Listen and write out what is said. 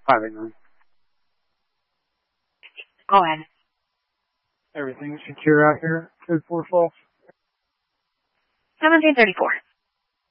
589. Go ahead. Everything's secure out here. Code 4 false. 1734.